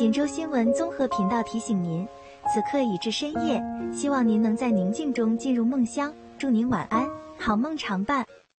锦州新闻综合频道提醒您，此刻已至深夜，希望您能在宁静中进入梦乡。祝您晚安，好梦常伴。